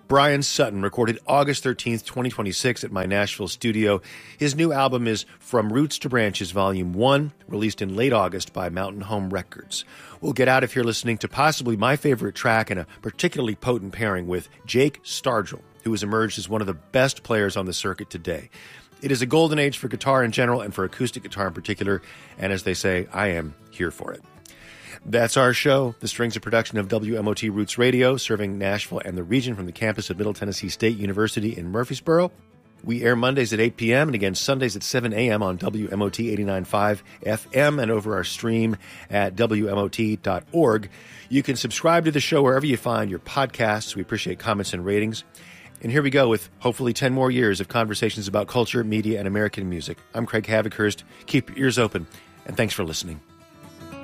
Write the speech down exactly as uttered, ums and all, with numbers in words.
Brian Sutton recorded August thirteenth, twenty twenty-six at my Nashville studio. His new album is From Roots to Branches, Volume one, released in late August by Mountain Home Records. We'll get out of here listening to possibly my favorite track and a particularly potent pairing with Jake Stargell, who has emerged as one of the best players on the circuit today. It is a golden age for guitar in general and for acoustic guitar in particular, and as they say, I am here for it. That's our show. The Strings, a production of W M O T Roots Radio, serving Nashville and the region from the campus of Middle Tennessee State University in Murfreesboro. We air Mondays at eight p.m. and again Sundays at seven a.m. on W M O T eighty-nine point five F M and over our stream at W M O T dot org. You can subscribe to the show wherever you find your podcasts. We appreciate comments and ratings. And here we go with hopefully ten more years of conversations about culture, media, and American music. I'm Craig Havikhurst. Keep your ears open, and thanks for listening.